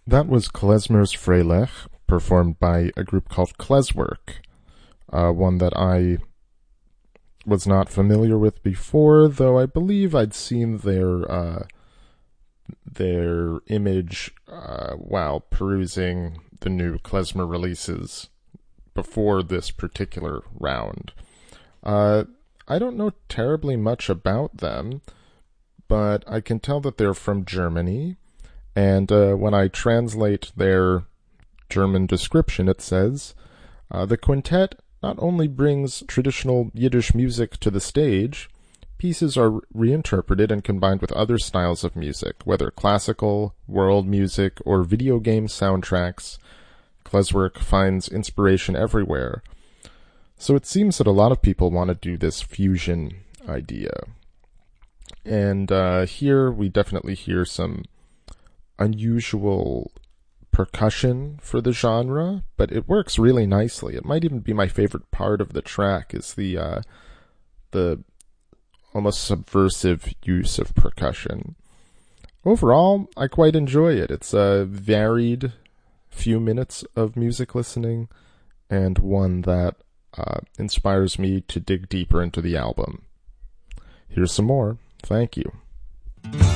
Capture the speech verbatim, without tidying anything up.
That was Klezmer's Freilech, performed by a group called Klezwerk, uh, one that I was not familiar with before, though I believe I'd seen their uh, their image uh, while perusing the new Klezmer releases before this particular round. Uh, I don't know terribly much about them, but I can tell that they're from Germany, and uh, when I translate their German description, it says, uh, the quintet not only brings traditional Yiddish music to the stage, pieces are reinterpreted and combined with other styles of music, whether classical, world music, or video game soundtracks. Klezwerk finds inspiration everywhere. So it seems that a lot of people want to do this fusion idea. And uh, here we definitely hear some unusual percussion for the genre, but it works really nicely. It might even be my favorite part of the track is the uh, the almost subversive use of percussion. Overall, I quite enjoy it. It's a varied few minutes of music listening, and one that uh, inspires me to dig deeper into the album. Here's some more. Thank you.